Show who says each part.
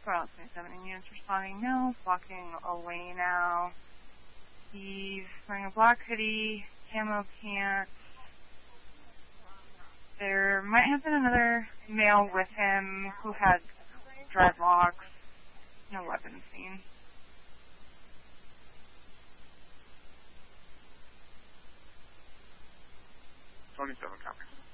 Speaker 1: else? 27 units responding now, blocking away now. He's wearing a black hoodie, camo pants. There might have been another male with him who had dreadlocks. No weapons seen.
Speaker 2: 27 copies.